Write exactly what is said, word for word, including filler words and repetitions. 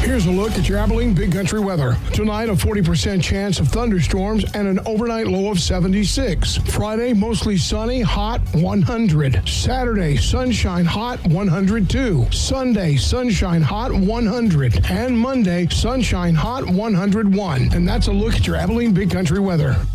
Here's a look at your Abilene Big Country weather. Tonight, a forty percent chance of thunderstorms and an overnight low of seventy-six. Friday, mostly sunny, hot, one hundred. Saturday, sunshine, hot, one hundred two. Sunday, sunshine, hot, one hundred. And Monday, sunshine, hot, one hundred one. And that's a look at your Abilene Big Country weather.